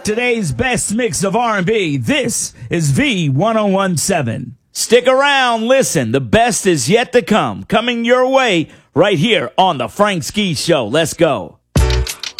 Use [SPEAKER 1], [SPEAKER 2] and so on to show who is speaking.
[SPEAKER 1] Today's best mix of R&B. This is V1017. Stick around, listen. The best is yet to come. Coming your way right here on the Frank Ski Show. Let's go.